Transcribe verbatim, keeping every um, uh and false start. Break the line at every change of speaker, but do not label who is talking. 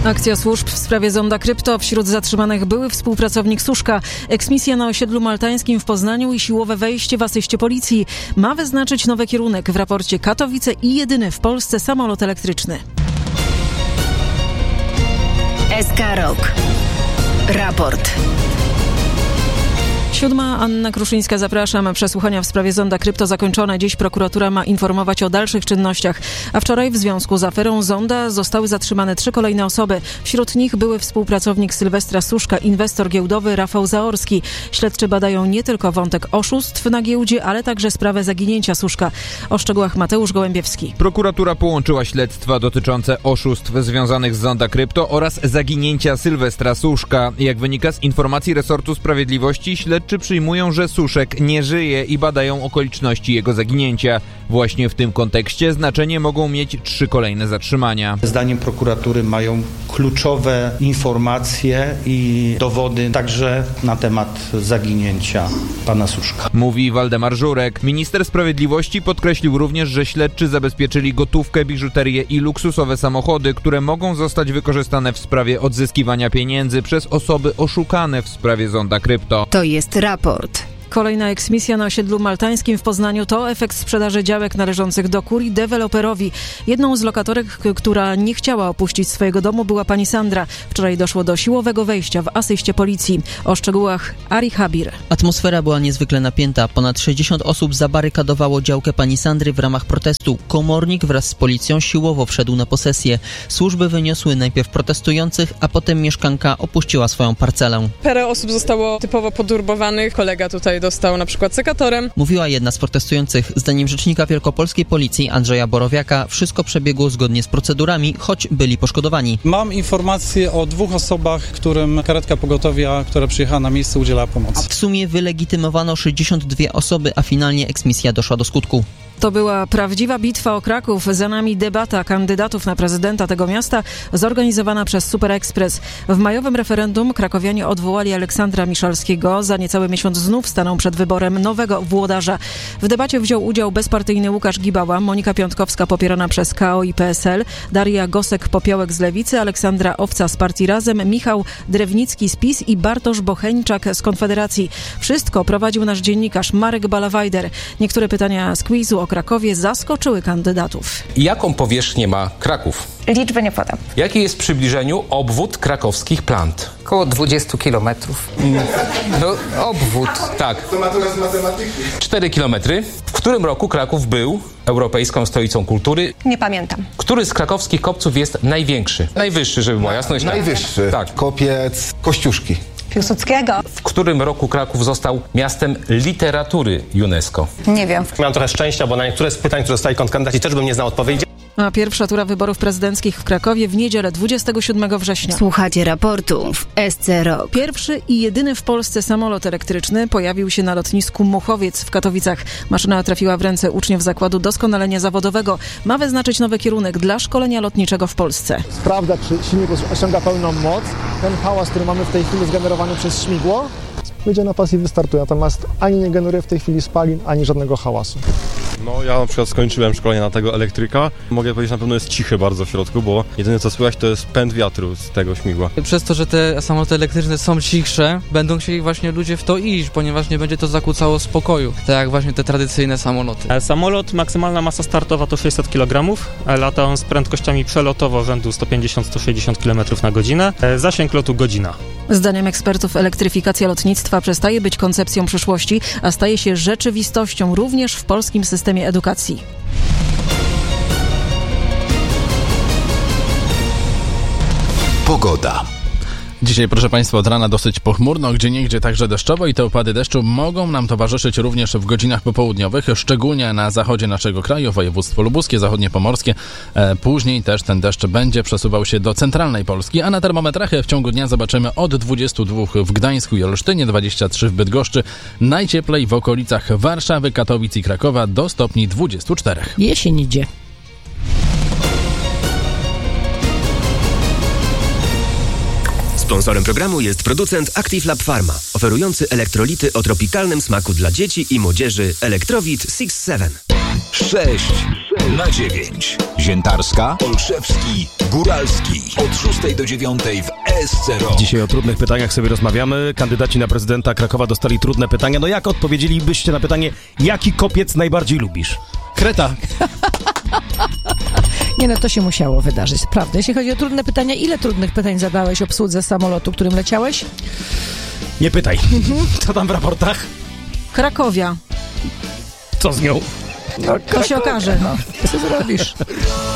Akcja służb w sprawie zonda krypto. Wśród zatrzymanych były współpracownik Suszka. Eksmisja na osiedlu maltańskim w Poznaniu i siłowe wejście w asyście policji ma wyznaczyć nowy kierunek. W raporcie Katowice i jedyny w Polsce samolot elektryczny.
S K Rok. Raport.
Siódma, Anna Kruszyńska, zapraszam. Przesłuchania w sprawie zonda krypto zakończone. Dziś prokuratura ma informować o dalszych czynnościach. A wczoraj w związku z aferą zonda zostały zatrzymane trzy kolejne osoby. Wśród nich były współpracownik Sylwestra Suszka, inwestor giełdowy Rafał Zaorski. Śledczy badają nie tylko wątek oszustw na giełdzie, ale także sprawę zaginięcia Suszka. O szczegółach Mateusz Gołębiewski.
Prokuratura połączyła śledztwa dotyczące oszustw związanych z zonda krypto oraz zaginięcia Sylwestra Suszka. Jak wynika z informacji resortu sprawiedliwości, śledczy przyjmują, że Suszek nie żyje i badają okoliczności jego zaginięcia. Właśnie w tym kontekście znaczenie mogą mieć trzy kolejne zatrzymania.
Zdaniem prokuratury mają kluczowe informacje i dowody także na temat zaginięcia pana Suszka.
Mówi Waldemar Żurek. Minister Sprawiedliwości podkreślił również, że śledczy zabezpieczyli gotówkę, biżuterię i luksusowe samochody, które mogą zostać wykorzystane w sprawie odzyskiwania pieniędzy przez osoby oszukane w sprawie zonda krypto.
To jest raport.
Kolejna eksmisja na osiedlu maltańskim w Poznaniu to efekt sprzedaży działek należących do kurii deweloperowi. Jedną z lokatorek, która nie chciała opuścić swojego domu, była pani Sandra. Wczoraj doszło do siłowego wejścia w asyście policji. O szczegółach Ari Habir.
Atmosfera była niezwykle napięta. Ponad sześćdziesiąt osób zabarykadowało działkę pani Sandry w ramach protestu. Komornik wraz z policją siłowo wszedł na posesję. Służby wyniosły najpierw protestujących, a potem mieszkanka opuściła swoją parcelę.
Parę osób zostało typowo podurbowanych. Kolega tutaj dostał na przykład sekatorem.
Mówiła jedna z protestujących. Zdaniem rzecznika wielkopolskiej policji Andrzeja Borowiaka wszystko przebiegło zgodnie z procedurami, choć byli poszkodowani.
Mam informację o dwóch osobach, którym karetka pogotowia, która przyjechała na miejsce, udzielała pomocy.
W sumie wylegitymowano sześćdziesiąt dwie osoby, a finalnie eksmisja doszła do skutku.
To była prawdziwa bitwa o Kraków. Za nami debata kandydatów na prezydenta tego miasta zorganizowana przez Super Express. W majowym referendum krakowianie odwołali Aleksandra Miszalskiego. Za niecały miesiąc znów staną przed wyborem nowego włodarza. W debacie wziął udział bezpartyjny Łukasz Gibała, Monika Piątkowska popierana przez K O i P S L, Daria Gosek-Popiołek z Lewicy, Aleksandra Owca z Partii Razem, Michał Drewnicki z PiS i Bartosz Bocheńczak z Konfederacji. Wszystko prowadził nasz dziennikarz Marek Balawajder. Niektóre pytania z quizu o Krakowie zaskoczyły kandydatów.
Jaką powierzchnię ma Kraków?
Liczby nie podam.
Jaki jest w przybliżeniu obwód krakowskich plant?
Około dwadzieścia kilometrów. No, obwód.
Tak. To matura z matematyki. cztery kilometry. W którym roku Kraków był europejską stolicą kultury?
Nie pamiętam.
Który z krakowskich kopców jest największy? Najwyższy, żeby była jasność.
Najwyższy.
Tak.
Kopiec Kościuszki.
Piłsudskiego.
W którym roku Kraków został miastem literatury UNESCO?
Nie wiem.
Miałem trochę szczęścia, bo na niektóre z pytań, które zostali kandydaci, też bym nie znał odpowiedzi.
A pierwsza tura wyborów prezydenckich w Krakowie w niedzielę dwudziestego siódmego września.
Słuchacie raportu w S C Rok.
Pierwszy i jedyny w Polsce samolot elektryczny pojawił się na lotnisku Muchowiec w Katowicach. Maszyna trafiła w ręce uczniów Zakładu Doskonalenia Zawodowego. Ma wyznaczyć nowy kierunek dla szkolenia lotniczego w Polsce.
Sprawdza, czy silnik osiąga pełną moc. Ten hałas, który mamy w tej chwili zgenerowany przez śmigło, wyjdzie na pas i wystartuje. Natomiast ani nie generuje w tej chwili spalin, ani żadnego hałasu.
No ja na przykład skończyłem szkolenie na tego elektryka. Mogę powiedzieć, na pewno jest cichy bardzo w środku, bo jedyne co słychać to jest pęd wiatru z tego śmigła.
Przez to, że te samoloty elektryczne są cichsze, będą chcieli właśnie ludzie w to iść, ponieważ nie będzie to zakłócało spokoju, tak jak właśnie te tradycyjne samoloty.
Samolot, maksymalna masa startowa to sześćset kilogramów, lata on z prędkościami przelotowo rzędu sto pięćdziesiąt do stu sześćdziesięciu kilometrów na godzinę, zasięg lotu godzina.
Zdaniem ekspertów elektryfikacja lotnictwa przestaje być koncepcją przyszłości, a staje się rzeczywistością również w polskim systemie edukacji.
Pogoda. Dzisiaj, proszę Państwa, od rana dosyć pochmurno, gdzieniegdzie także deszczowo i te opady deszczu mogą nam towarzyszyć również w godzinach popołudniowych, szczególnie na zachodzie naszego kraju, województwo lubuskie, zachodnie pomorskie. E, później też ten deszcz będzie przesuwał się do centralnej Polski, a na termometrach w ciągu dnia zobaczymy od dwudziestu dwóch w Gdańsku i Olsztynie, dwudziestu trzech w Bydgoszczy, najcieplej w okolicach Warszawy, Katowic i Krakowa do stopni dwudziestu czterech.
Jesień idzie.
Sponsorem programu jest producent Active Lab Pharma, oferujący elektrolity o tropikalnym smaku dla dzieci i młodzieży Elektrowit sześć siedem.
sześć na dziewięć. Ziętarska, Olszewski, Góralski. Od szóstej do dziewiątej w S C Rock.
Dzisiaj o trudnych pytaniach sobie rozmawiamy. Kandydaci na prezydenta Krakowa dostali trudne pytania. No jak odpowiedzielibyście na pytanie, jaki kopiec najbardziej lubisz?
Kreta.
Nie no, to się musiało wydarzyć, prawda? Jeśli chodzi o trudne pytania, ile trudnych pytań zadałeś obsłudze samolotu, którym leciałeś?
Nie pytaj. Co tam w raportach?
Krakowia.
Co z nią?
No, to się okaże. No, co zrobisz?